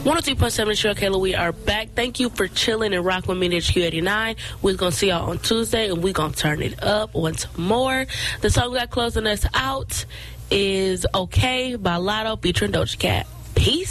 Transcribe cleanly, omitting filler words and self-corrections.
102.7 Cheryl Kayla, we are back. Thank you for chilling and rocking with me at Q89. We're going to see y'all on Tuesday, and we're going to turn it up once more. The song we got closing us out is Okay by Lotto featuring Doja Cat. Peace.